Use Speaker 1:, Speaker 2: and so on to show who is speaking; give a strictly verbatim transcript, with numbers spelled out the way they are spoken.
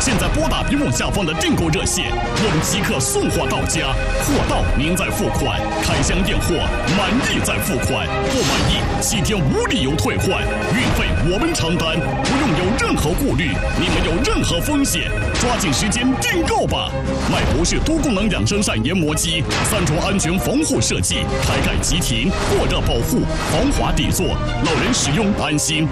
Speaker 1: 现在拨打屏幕下方的订购热线，我们即刻送货到家，货到您再付款，开箱验货，满意再付款，不满意七天无理由退换，运费我们承担，不用有任何顾虑，你们有任何风险，抓紧时间订购吧！迈博士多功能养生扇研磨机，三重安全防护设计，开盖即停，过热保护，防滑底座，老人使用安心。